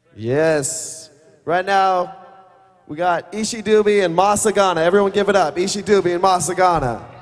Yes. Right now, we got Ishi Dubey and Masagana. Everyone give it up. Ishi Dubey and Masagana.